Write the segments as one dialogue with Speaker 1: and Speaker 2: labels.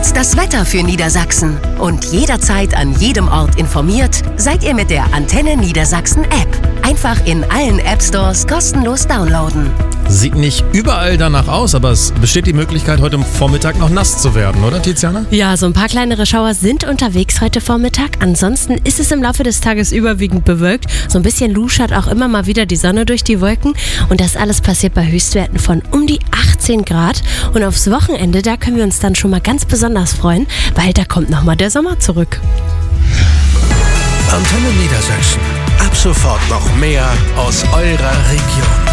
Speaker 1: Jetzt das Wetter für Niedersachsen. Und jederzeit an jedem Ort informiert seid ihr mit der Antenne Niedersachsen App. Einfach in allen App-Stores kostenlos downloaden.
Speaker 2: Sieht nicht überall danach aus, aber es besteht die Möglichkeit, heute Vormittag noch nass zu werden, oder Tiziana?
Speaker 3: Ja, so ein paar kleinere Schauer sind unterwegs heute Vormittag. Ansonsten ist es im Laufe des Tages überwiegend bewölkt. So ein bisschen luschert auch immer mal wieder die Sonne durch die Wolken. Und das alles passiert bei Höchstwerten von um die 18 Grad. Und aufs Wochenende, da können wir uns dann schon mal ganz besonders freuen, weil da kommt nochmal der Sommer zurück.
Speaker 4: Antenne Niedersachsen. Ab sofort noch mehr aus eurer Region.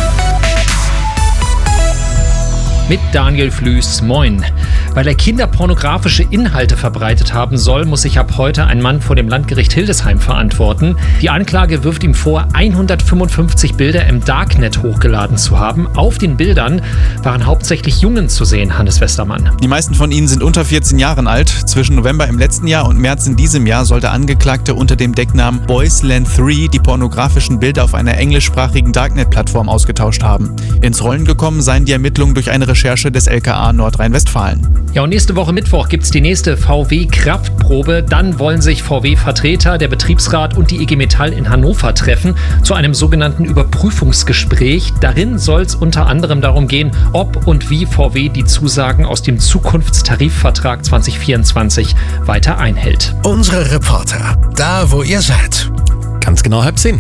Speaker 5: Mit Daniel Flüß, moin. Weil er kinderpornografische Inhalte verbreitet haben soll, muss sich ab heute ein Mann vor dem Landgericht Hildesheim verantworten. Die Anklage wirft ihm vor, 155 Bilder im Darknet hochgeladen zu haben. Auf den Bildern waren hauptsächlich Jungen zu sehen, Hannes Westermann.
Speaker 6: Die meisten von ihnen sind unter 14 Jahren alt. Zwischen November im letzten Jahr und März in diesem Jahr soll der Angeklagte unter dem Decknamen Boysland 3 die pornografischen Bilder auf einer englischsprachigen Darknet-Plattform ausgetauscht haben. Ins Rollen gekommen seien die Ermittlungen durch eine Recherche des LKA Nordrhein-Westfalen.
Speaker 5: Ja, und nächste Woche Mittwoch gibt's die nächste VW-Kraftprobe. Dann wollen sich VW-Vertreter, der Betriebsrat und die IG Metall in Hannover treffen zu einem sogenannten Überprüfungsgespräch. Darin soll es unter anderem darum gehen, ob und wie VW die Zusagen aus dem Zukunftstarifvertrag 2024 weiter einhält.
Speaker 4: Unsere Reporter, da wo ihr seid.
Speaker 2: Ganz genau 9:30.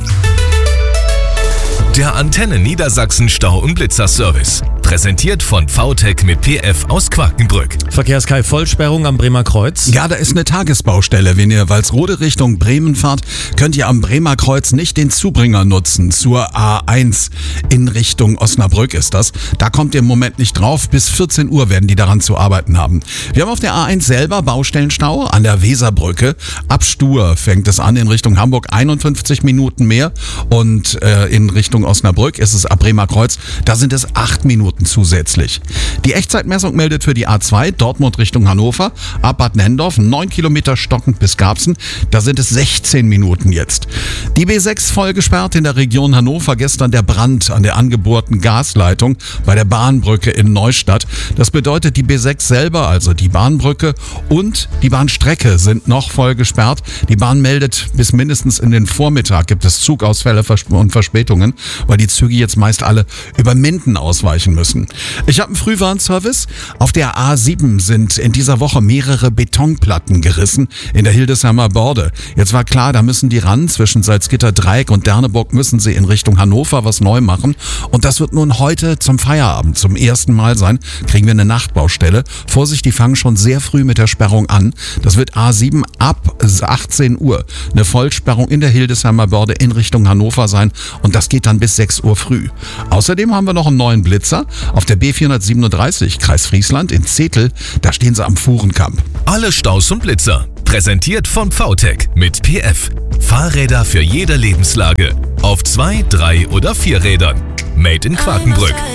Speaker 7: Der Antenne Niedersachsen Stau- und Blitzerservice. Präsentiert von VTech mit PF aus Quakenbrück.
Speaker 2: Verkehrskai Vollsperrung am Bremer Kreuz.
Speaker 8: Ja, da ist eine Tagesbaustelle. Wenn ihr Walsrode Richtung Bremen fahrt, könnt ihr am Bremer Kreuz nicht den Zubringer nutzen. Zur A1 in Richtung Osnabrück ist das. Da kommt ihr im Moment nicht drauf. Bis 14 Uhr werden die daran zu arbeiten haben. Wir haben auf der A1 selber Baustellenstau an der Weserbrücke. Ab Stur fängt es an in Richtung Hamburg, 51 Minuten mehr. Und in Richtung Osnabrück ist es ab Bremer Kreuz. Da sind es 8 Minuten zusätzlich. Die Echtzeitmessung meldet für die A2 Dortmund Richtung Hannover ab Bad Nendorf 9 Kilometer stockend bis Garbsen. Da sind es 16 Minuten jetzt. Die B6 voll gesperrt in der Region Hannover. Gestern der Brand an der angebohrten Gasleitung bei der Bahnbrücke in Neustadt. Das bedeutet, die B6 selber, also die Bahnbrücke und die Bahnstrecke sind noch voll gesperrt. Die Bahn meldet, bis mindestens in den Vormittag gibt es Zugausfälle und Verspätungen, weil die Züge jetzt meist alle über Minden ausweichen müssen. Ich habe einen Frühwarnservice. Auf der A7 sind in dieser Woche mehrere Betonplatten gerissen in der Hildesheimer Borde. Jetzt war klar, da müssen die ran. Zwischen Salzgitter, Dreieck und Derneburg müssen sie in Richtung Hannover was neu machen. Und das wird nun heute zum Feierabend zum ersten Mal sein. Kriegen wir eine Nachtbaustelle. Vorsicht, die fangen schon sehr früh mit der Sperrung an. Das wird A7 ab 18 Uhr. Eine Vollsperrung in der Hildesheimer Borde in Richtung Hannover sein. Und das geht dann bis 6 Uhr früh. Außerdem haben wir noch einen neuen Blitzer. Auf der B437 Kreis Friesland in Zetel, da stehen sie am Fuhrenkamp.
Speaker 7: Alle Staus und Blitzer. Präsentiert von VTech mit PF. Fahrräder für jede Lebenslage. Auf 2, 3 oder 4 Rädern. Made in Quakenbrück.